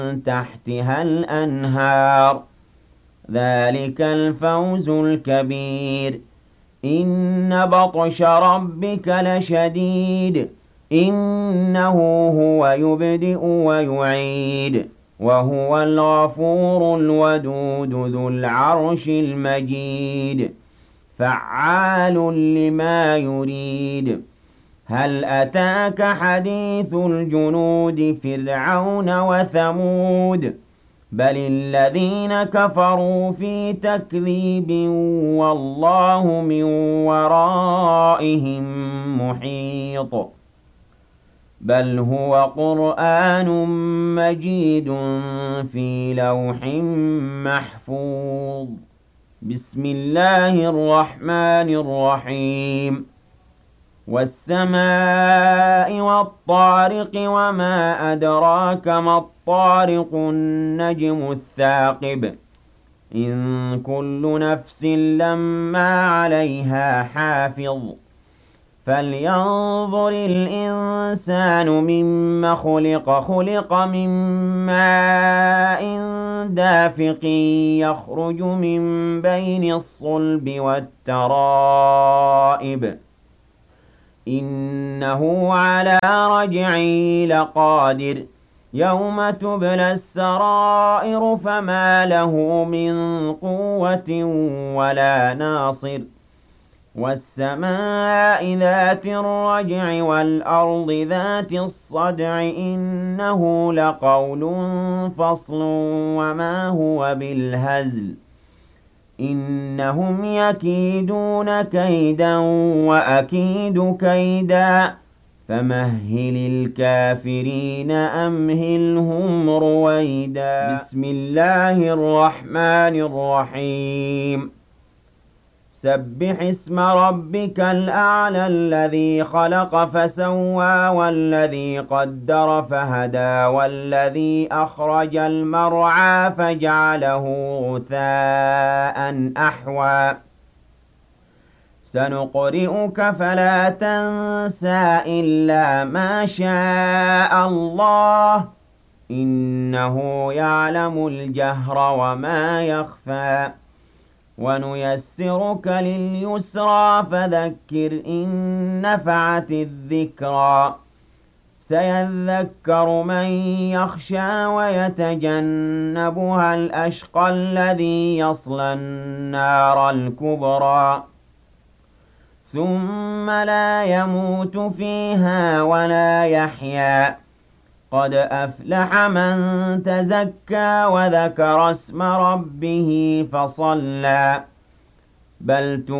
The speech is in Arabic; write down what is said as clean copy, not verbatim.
تحتها الأنهار ذلك الفوز الكبير إن بطش ربك لشديد إنه هو يبدئ ويعيد وهو الغفور الودود ذو العرش المجيد فعال لما يريد هل أتاك حديث الجنود فرعون وثمود بل الذين كفروا في تكذيب والله من ورائهم محيط بل هو قرآن مجيد في لوح محفوظ بسم الله الرحمن الرحيم والسماء والطارق وما أدراك ما الطارق النجم الثاقب إن كل نفس لما عليها حافظ فلينظر الإنسان مما خلق من ماء دافق يخرج من بين الصلب والترائب إنه على رجعه لقادر يوم تبلى السرائر فما له من قوة ولا ناصر والسماء ذات الرجع والأرض ذات الصدع إنه لقول فصل وما هو بالهزل إنهم يكيدون كيدا وأكيد كيدا فمهل الكافرين أمهلهم رويدا بسم الله الرحمن الرحيم سبح اسم ربك الأعلى الذي خلق فسوى والذي قدر فهدى والذي أخرج المرعى فجعله غثاء أحوى سنقرئك فلا تنسى إلا ما شاء الله إنه يعلم الجهر وما يخفى ونيسرك لليسرى فذكر إن نفعت الذكرى سيذكر من يخشى ويتجنبها الأشقى الذي يصلى النار الكبرى ثم لا يموت فيها ولا يحيا قد أفلح من تزكى وذكر اسم ربه فصلى بل